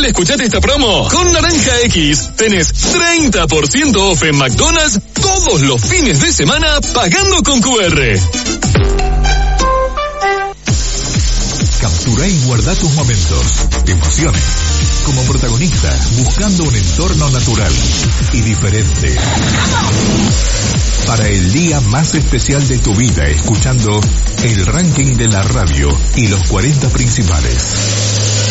Igual escuchate esta promo. Con Naranja X tenés 30% off en McDonald's todos los fines de semana pagando con QR. Captura y guarda tus momentos, emociones, como protagonista, buscando un entorno natural y diferente. Para el día más especial de tu vida, escuchando el ranking de la radio y los 40 principales.